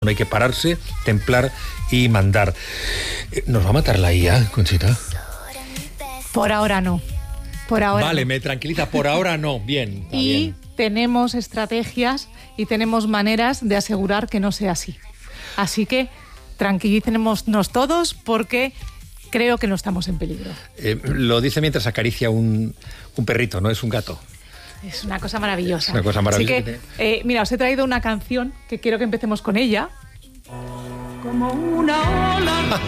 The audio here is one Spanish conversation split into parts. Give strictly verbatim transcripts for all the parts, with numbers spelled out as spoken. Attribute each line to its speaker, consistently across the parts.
Speaker 1: No hay que pararse, templar y mandar. ¿Nos va a matar la I A, Conchita?
Speaker 2: Por ahora no. Por ahora
Speaker 1: Vale,
Speaker 2: no.
Speaker 1: me tranquiliza. Por ahora no. Bien.
Speaker 2: Y
Speaker 1: bien.
Speaker 2: tenemos estrategias y tenemos maneras de asegurar que no sea así. Así que tranquilícenos todos porque creo que no estamos en peligro.
Speaker 1: Eh, lo dice mientras acaricia un, un perrito, ¿no? Es un gato.
Speaker 2: Es una cosa maravillosa.
Speaker 1: Es una cosa maravillosa.
Speaker 2: Así que, eh, mira, os he traído una canción que quiero que empecemos con ella. Como una ola.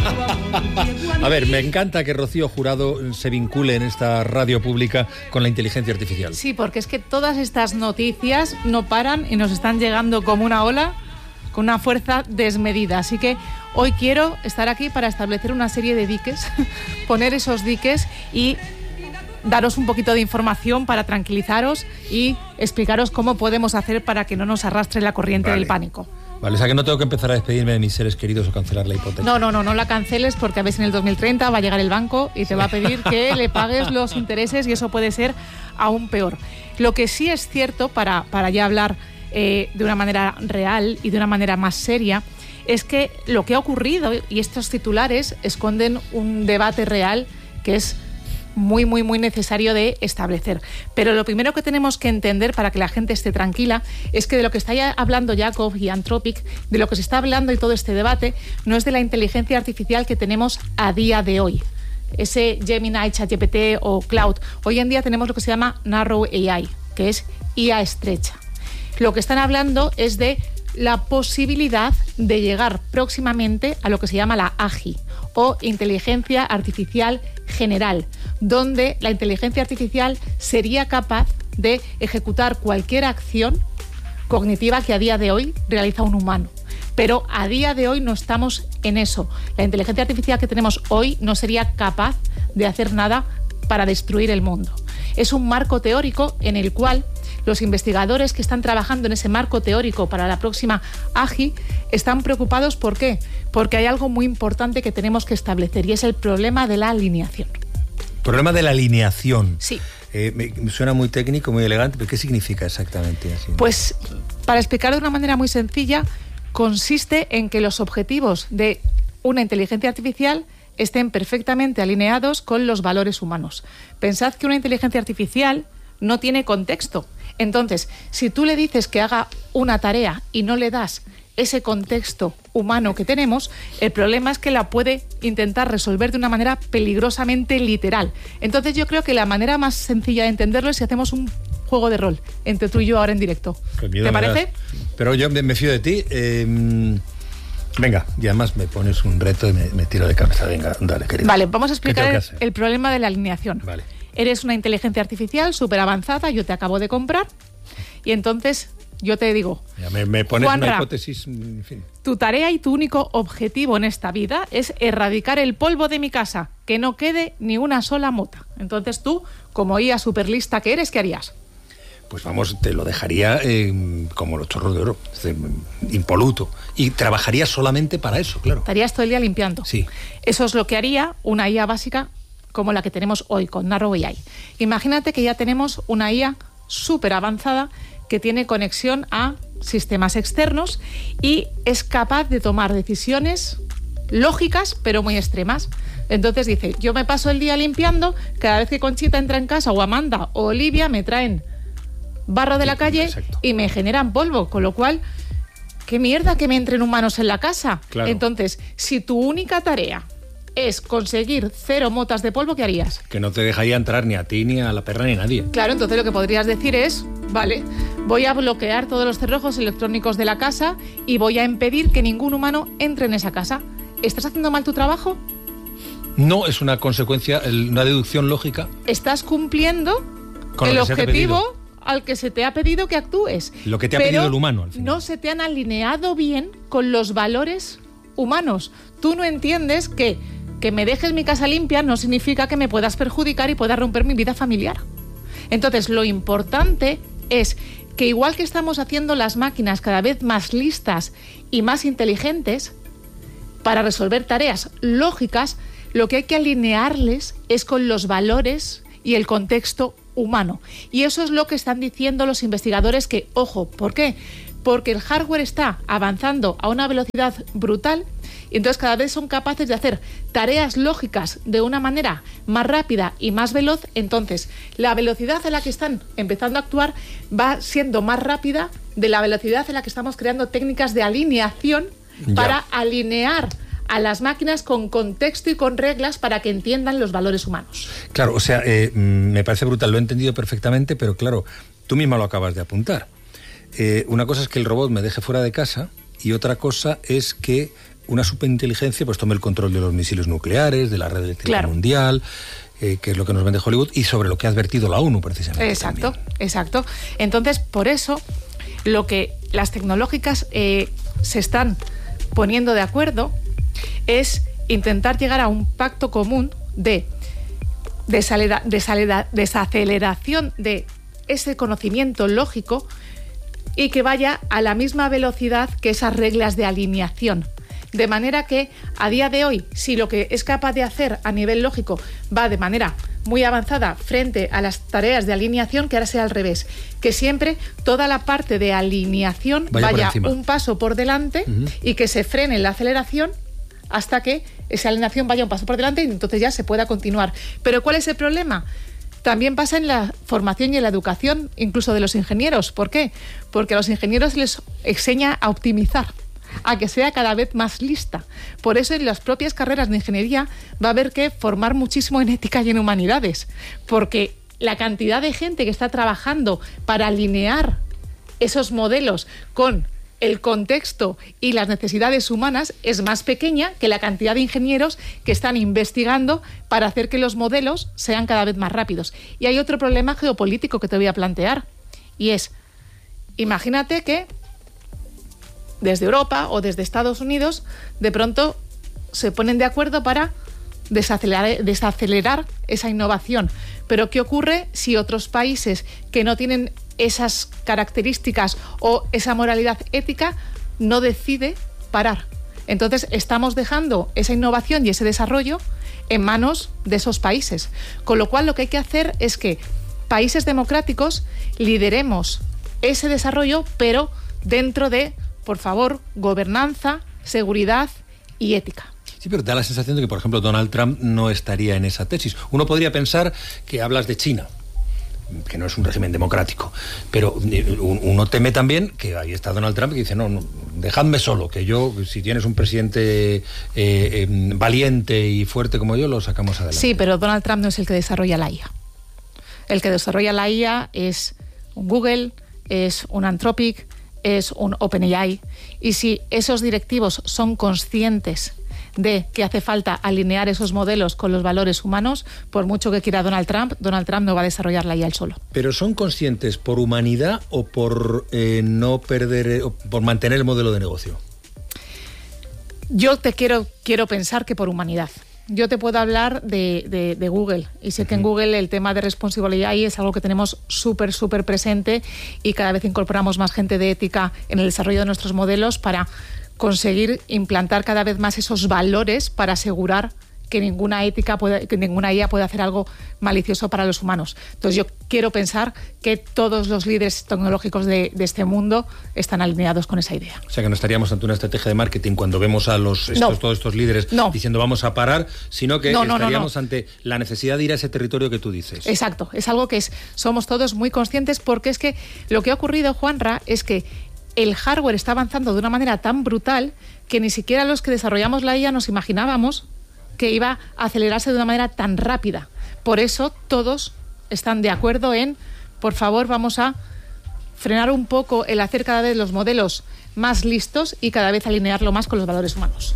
Speaker 1: A ver, me encanta que Rocío Jurado se vincule en esta radio pública con la inteligencia artificial.
Speaker 2: Sí, porque es que todas estas noticias no paran y nos están llegando como una ola con una fuerza desmedida. Así que hoy quiero estar aquí para establecer una serie de diques, poner esos diques y daros un poquito de información para tranquilizaros y explicaros cómo podemos hacer para que no nos arrastre la corriente
Speaker 1: Vale.
Speaker 2: del pánico.
Speaker 1: Vale, o sea que no tengo que empezar a despedirme de mis seres queridos o cancelar la hipoteca.
Speaker 2: No, no, no, no la canceles porque a veces en el dos mil treinta va a llegar el banco y te va a pedir que le pagues los intereses y eso puede ser aún peor. Lo que sí es cierto, para, para ya hablar eh, de una manera real y de una manera más seria, es que lo que ha ocurrido y estos titulares esconden un debate real que es muy, muy, muy necesario de establecer. Pero lo primero que tenemos que entender para que la gente esté tranquila es que de lo que está ya hablando Jacob y Anthropic, de lo que se está hablando y todo este debate, no es de la inteligencia artificial que tenemos a día de hoy. Ese Gemini, ChatGPT o Cloud. Hoy en día tenemos lo que se llama Narrow A I, que es I A estrecha. Lo que están hablando es de la posibilidad de llegar próximamente a lo que se llama la A G I, o Inteligencia Artificial General, donde la inteligencia artificial sería capaz de ejecutar cualquier acción cognitiva que a día de hoy realiza un humano. Pero a día de hoy no estamos en eso. La inteligencia artificial que tenemos hoy no sería capaz de hacer nada para destruir el mundo. Es un marco teórico en el cual los investigadores que están trabajando en ese marco teórico para la próxima A G I están preocupados. ¿Por qué? Porque hay algo muy importante que tenemos que establecer y es el problema de la alineación.
Speaker 1: Problema de la alineación.
Speaker 2: Sí.
Speaker 1: Eh, me, me suena muy técnico, muy elegante, pero ¿qué significa exactamente? Así?
Speaker 2: Pues, para explicar de una manera muy sencilla, consiste en que los objetivos de una inteligencia artificial estén perfectamente alineados con los valores humanos. Pensad que una inteligencia artificial no tiene contexto. Entonces, si tú le dices que haga una tarea y no le das ese contexto humano que tenemos, el problema es que la puede intentar resolver de una manera peligrosamente literal. Entonces yo creo que la manera más sencilla de entenderlo es si hacemos un juego de rol entre tú y yo ahora en directo. ¿Te parece?
Speaker 1: Pero yo me, me fío de ti. Eh, venga, y además me pones un reto y me, me tiro de cabeza. Venga, dale, querido.
Speaker 2: Vale, vamos a explicar el,
Speaker 1: hacer?
Speaker 2: el problema de la alineación.
Speaker 1: Vale.
Speaker 2: Eres una inteligencia artificial súper avanzada, yo te acabo de comprar y entonces yo te digo,
Speaker 1: ya me, me pones
Speaker 2: Juanra,
Speaker 1: una hipótesis, en fin.
Speaker 2: Tu tarea y tu único objetivo en esta vida es erradicar el polvo de mi casa, que no quede ni una sola mota. Entonces tú, como I A superlista que eres, ¿qué harías?
Speaker 1: Pues vamos, te lo dejaría eh, como los chorros de oro, este, impoluto. Y trabajaría solamente para eso, claro.
Speaker 2: Estarías todo el día limpiando.
Speaker 1: Sí.
Speaker 2: Eso es lo que haría una I A básica como la que tenemos hoy con Narrow A I. Imagínate que ya tenemos una I A súper avanzada que tiene conexión a sistemas externos y es capaz de tomar decisiones lógicas pero muy extremas. Entonces dice, yo me paso el día limpiando, cada vez que Conchita entra en casa o Amanda o Olivia me traen barro de la calle.
Speaker 1: Exacto.
Speaker 2: Y me generan polvo, con lo cual, ¿qué mierda que me entren humanos en la casa?
Speaker 1: Claro.
Speaker 2: Entonces, si tu única tarea es conseguir cero motas de polvo, ¿qué harías?
Speaker 1: Que no te dejaría entrar ni a ti, ni a la perra, ni a nadie.
Speaker 2: Claro, entonces lo que podrías decir es, vale, voy a bloquear todos los cerrojos electrónicos de la casa y voy a impedir que ningún humano entre en esa casa. ¿Estás haciendo mal tu trabajo?
Speaker 1: No, es una consecuencia, una deducción lógica.
Speaker 2: Estás cumpliendo
Speaker 1: Con
Speaker 2: el
Speaker 1: lo que se te ha
Speaker 2: objetivo
Speaker 1: pedido.
Speaker 2: al que se te ha pedido que actúes.
Speaker 1: Lo que te ha
Speaker 2: Pero
Speaker 1: pedido el humano, al final.
Speaker 2: no se te han alineado bien con los valores humanos. Tú no entiendes que que me dejes mi casa limpia no significa que me puedas perjudicar y puedas romper mi vida familiar. Entonces, lo importante es que igual que estamos haciendo las máquinas cada vez más listas y más inteligentes para resolver tareas lógicas, lo que hay que alinearles es con los valores y el contexto humano. Y eso es lo que están diciendo los investigadores que, ojo, ¿por qué? porque el hardware está avanzando a una velocidad brutal y entonces cada vez son capaces de hacer tareas lógicas de una manera más rápida y más veloz. Entonces, la velocidad a la que están empezando a actuar va siendo más rápida de la velocidad en la que estamos creando técnicas de alineación ya. para alinear a las máquinas con contexto y con reglas para que entiendan los valores humanos.
Speaker 1: Claro, o sea, eh, me parece brutal, lo he entendido perfectamente, pero claro, tú misma lo acabas de apuntar. Eh, una cosa es que el robot me deje fuera de casa y otra cosa es que una superinteligencia pues tome el control de los misiles nucleares, de la red eléctrica claro. mundial, eh, que es lo que nos vende Hollywood, y sobre lo que ha advertido la ONU precisamente.
Speaker 2: Exacto,
Speaker 1: también.
Speaker 2: exacto. Entonces, por eso, lo que las tecnológicas eh, se están poniendo de acuerdo es intentar llegar a un pacto común de desalera, desalera, desaceleración de ese conocimiento lógico y que vaya a la misma velocidad que esas reglas de alineación. De manera que, a día de hoy, si lo que es capaz de hacer a nivel lógico va de manera muy avanzada frente a las tareas de alineación, que ahora sea al revés, que siempre toda la parte de alineación vaya, vaya un paso por delante uh-huh. y que se frene la aceleración hasta que esa alineación vaya un paso por delante y entonces ya se pueda continuar. Pero ¿cuál es el problema? También pasa en la formación y en la educación, incluso de los ingenieros. ¿Por qué? Porque a los ingenieros les enseña a optimizar, a que sea cada vez más lista. Por eso en las propias carreras de ingeniería va a haber que formar muchísimo en ética y en humanidades, porque la cantidad de gente que está trabajando para alinear esos modelos con el contexto y las necesidades humanas es más pequeña que la cantidad de ingenieros que están investigando para hacer que los modelos sean cada vez más rápidos. Y hay otro problema geopolítico que te voy a plantear, y es, imagínate que desde Europa o desde Estados Unidos de pronto se ponen de acuerdo para desacelerar, desacelerar esa innovación. Pero ¿qué ocurre si otros países que no tienen esas características o esa moralidad ética no decide parar? Entonces estamos dejando esa innovación y ese desarrollo en manos de esos países. Con lo cual lo que hay que hacer es que países democráticos lideremos ese desarrollo, pero dentro de, por favor, gobernanza, seguridad y ética.
Speaker 1: Sí, pero da la sensación de que, por ejemplo, Donald Trump no estaría en esa tesis. Uno podría pensar que hablas de China, que no es un régimen democrático, pero uno teme también que ahí está Donald Trump que dice, no, no dejadme solo, que yo, si tienes un presidente eh, eh, valiente y fuerte como yo, lo sacamos adelante.
Speaker 2: Sí, pero Donald Trump no es el que desarrolla la I A. El que desarrolla la I A es un Google, es un Anthropic, es un OpenAI, y si esos directivos son conscientes de que hace falta alinear esos modelos con los valores humanos, por mucho que quiera Donald Trump, Donald Trump no va a desarrollar la I A él solo.
Speaker 1: ¿Pero son conscientes por humanidad o por eh, no perder, o por mantener el modelo de negocio?
Speaker 2: Yo te quiero, quiero pensar que por humanidad. Yo te puedo hablar de, de, de Google, y sé uh-huh. que en Google el tema de Responsible A I es algo que tenemos súper, súper presente, y cada vez incorporamos más gente de ética en el desarrollo de nuestros modelos para conseguir implantar cada vez más esos valores para asegurar que ninguna ética pueda, que ninguna I A pueda hacer algo malicioso para los humanos. Entonces yo quiero pensar que todos los líderes tecnológicos de, de este mundo están alineados con esa idea.
Speaker 1: O sea, que no estaríamos ante una estrategia de marketing cuando vemos a los estos,
Speaker 2: no.
Speaker 1: todos estos líderes no. diciendo vamos a parar, sino que
Speaker 2: no, no,
Speaker 1: estaríamos
Speaker 2: no, no.
Speaker 1: ante la necesidad de ir a ese territorio que tú dices.
Speaker 2: Exacto, es algo que es, somos todos muy conscientes, porque es que lo que ha ocurrido, Juanra, es que el hardware está avanzando de una manera tan brutal que ni siquiera los que desarrollamos la I A nos imaginábamos que iba a acelerarse de una manera tan rápida. Por eso todos están de acuerdo en, por favor, vamos a frenar un poco el hacer cada vez los modelos más listos y cada vez alinearlo más con los valores humanos.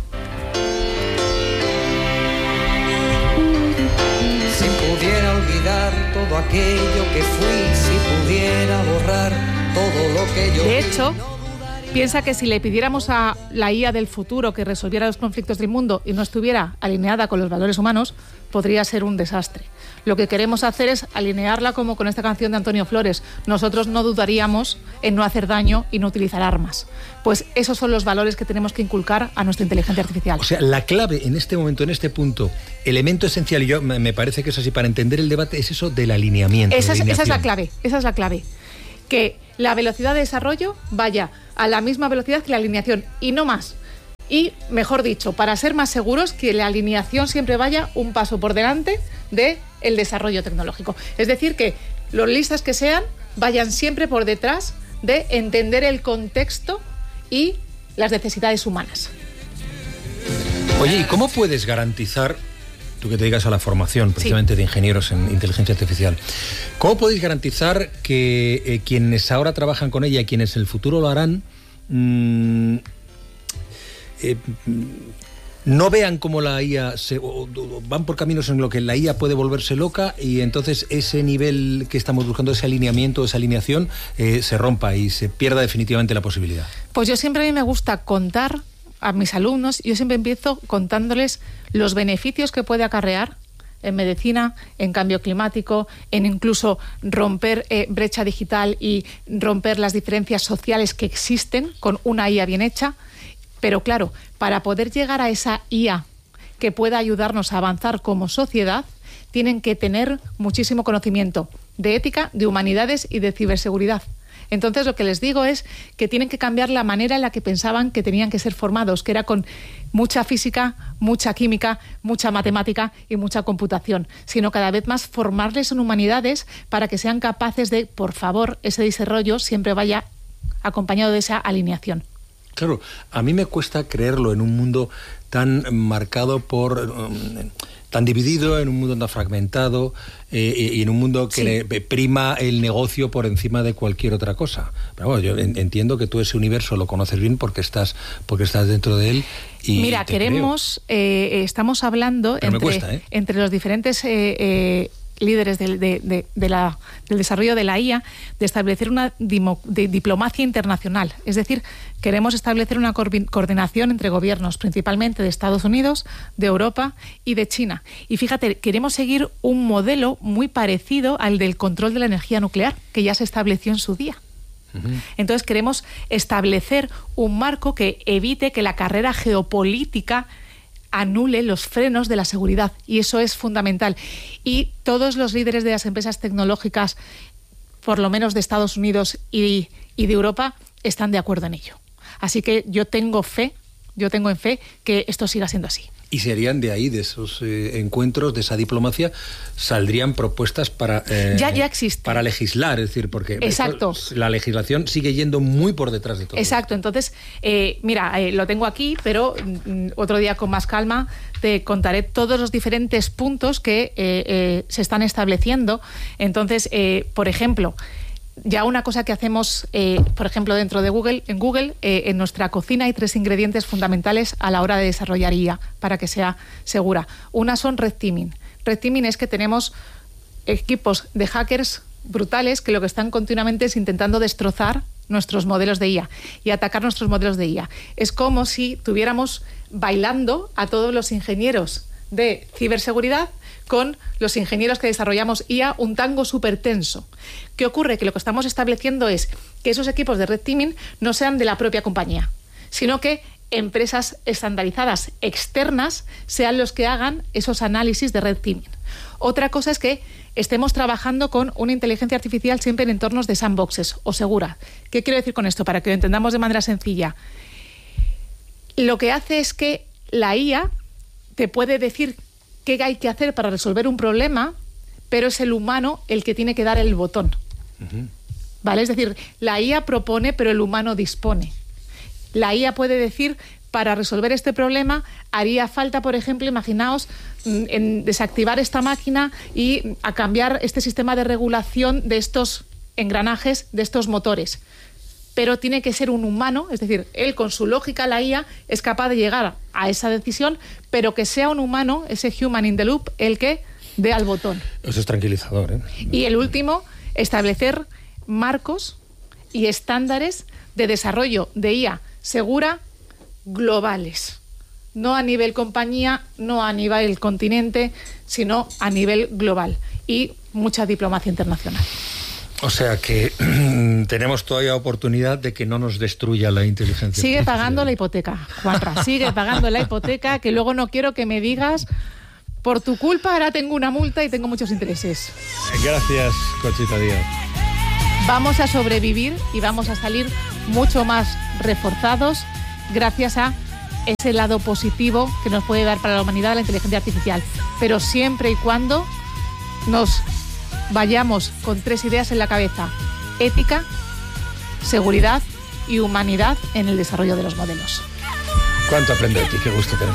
Speaker 3: Si pudiera olvidar todo aquello que fui, si pudiera borrar todo lo que yo...
Speaker 2: De hecho, piensa que si le pidiéramos a la I A del futuro que resolviera los conflictos del mundo y no estuviera alineada con los valores humanos, podría ser un desastre. Lo que queremos hacer es alinearla como con esta canción de Antonio Flores. Nosotros no dudaríamos en no hacer daño y no utilizar armas. Pues esos son los valores que tenemos que inculcar a nuestra inteligencia artificial.
Speaker 1: O sea, la clave en este momento, en este punto, elemento esencial, y yo me parece que es así, para entender el debate, es eso del alineamiento.
Speaker 2: Esa es,
Speaker 1: de
Speaker 2: esa es la clave, esa es la clave. Que la velocidad de desarrollo vaya a la misma velocidad que la alineación y no más. Y, mejor dicho, para ser más seguros, que la alineación siempre vaya un paso por delante del desarrollo tecnológico. Es decir, que los listas que sean vayan siempre por detrás de entender el contexto y las necesidades humanas.
Speaker 1: Oye, ¿y cómo puedes garantizar, tú que te dedicas a la formación precisamente sí. de ingenieros en inteligencia artificial, cómo podéis garantizar que eh, quienes ahora trabajan con ella y quienes en el futuro lo harán, mmm, eh, no vean cómo la I A se, o, o, van por caminos en los que la I A puede volverse loca y entonces ese nivel que estamos buscando, ese alineamiento, esa alineación, eh, se rompa y se pierda definitivamente la posibilidad?
Speaker 2: Pues yo siempre a mí me gusta contar a mis alumnos, yo siempre empiezo contándoles los beneficios que puede acarrear en medicina, en cambio climático, en incluso romper eh, brecha digital y romper las diferencias sociales que existen con una I A bien hecha. Pero claro, para poder llegar a esa I A que pueda ayudarnos a avanzar como sociedad, tienen que tener muchísimo conocimiento de ética, de humanidades y de ciberseguridad. Entonces, lo que les digo es que tienen que cambiar la manera en la que pensaban que tenían que ser formados, que era con mucha física, mucha química, mucha matemática y mucha computación, sino cada vez más formarles en humanidades para que sean capaces de, por favor, ese desarrollo siempre vaya acompañado de esa alineación.
Speaker 1: Claro, a mí me cuesta creerlo en un mundo tan marcado por... Um, tan dividido, en un mundo tan fragmentado eh, y en un mundo que sí. le prima el negocio por encima de cualquier otra cosa. Pero bueno, yo entiendo que tú ese universo lo conoces bien porque estás porque estás dentro de él. Y
Speaker 2: Mira, queremos, eh, estamos hablando entre,
Speaker 1: cuesta, ¿eh?
Speaker 2: entre los diferentes eh, eh, líderes de, de, de, de la, del desarrollo de la I A, de establecer una dimo, de diplomacia internacional. Es decir, queremos establecer una coordinación entre gobiernos, principalmente de Estados Unidos, de Europa y de China. Y fíjate, queremos seguir un modelo muy parecido al del control de la energía nuclear, que ya se estableció en su día. Uh-huh. Entonces queremos establecer un marco que evite que la carrera geopolítica anule los frenos de la seguridad, y eso es fundamental. Y todos los líderes de las empresas tecnológicas, por lo menos de Estados Unidos y, y de Europa, están de acuerdo en ello. Así que yo tengo fe, yo tengo en fe que esto siga siendo así.
Speaker 1: Y serían de ahí, de esos eh, encuentros, de esa diplomacia, saldrían propuestas para eh,
Speaker 2: ya, ya existe.
Speaker 1: para legislar, es decir, porque
Speaker 2: Exacto.
Speaker 1: esto, la legislación sigue yendo muy por detrás de todo.
Speaker 2: Exacto, esto. Entonces, eh, mira, eh, lo tengo aquí, pero mm, otro día con más calma te contaré todos los diferentes puntos que eh, eh, se están estableciendo. Entonces, eh, por ejemplo, ya una cosa que hacemos, eh, por ejemplo, dentro de Google, en Google, eh, en nuestra cocina hay tres ingredientes fundamentales a la hora de desarrollar I A para que sea segura. Una son red teaming. Red teaming es que tenemos equipos de hackers brutales que lo que están continuamente es intentando destrozar nuestros modelos de I A y atacar nuestros modelos de I A. Es como si tuviéramos bailando a todos los ingenieros de ciberseguridad con los ingenieros que desarrollamos I A, un tango súper tenso. ¿Qué ocurre? Que lo que estamos estableciendo es que esos equipos de red teaming no sean de la propia compañía, sino que empresas estandarizadas externas sean los que hagan esos análisis de red teaming. Otra cosa es que estemos trabajando con una inteligencia artificial siempre en entornos de sandboxes o segura. ¿Qué quiero decir con esto? Para que lo entendamos de manera sencilla. Lo que hace es que la I A te puede decir qué hay que hacer para resolver un problema, pero es el humano el que tiene que dar el botón. Uh-huh. ¿Vale? Es decir, la I A propone, pero el humano dispone. La I A puede decir, para resolver este problema, haría falta, por ejemplo, imaginaos, en desactivar esta máquina y a cambiar este sistema de regulación de estos engranajes, de estos motores. Pero tiene que ser un humano, es decir, él con su lógica, la I A, es capaz de llegar a esa decisión, pero que sea un humano, ese human in the loop, el que dé al botón.
Speaker 1: Eso es tranquilizador, ¿eh?
Speaker 2: Y el último, establecer marcos y estándares de desarrollo de I A segura globales. No a nivel compañía, no a nivel continente, sino a nivel global. Y mucha diplomacia internacional.
Speaker 1: O sea que tenemos todavía oportunidad de que no nos destruya la inteligencia.
Speaker 2: Sigue pagando la hipoteca, Juanra, sigue pagando la hipoteca, que luego no quiero que me digas, por tu culpa ahora tengo una multa y tengo muchos intereses.
Speaker 1: Gracias, Conchita Díaz.
Speaker 2: vamos a sobrevivir y vamos a salir mucho más reforzados gracias a ese lado positivo que nos puede dar para la humanidad la inteligencia artificial, pero siempre y cuando nos vayamos con tres ideas en la cabeza: ética, seguridad y humanidad en el desarrollo de los modelos.
Speaker 1: ¿Cuánto aprendo de ti? Qué gusto tener.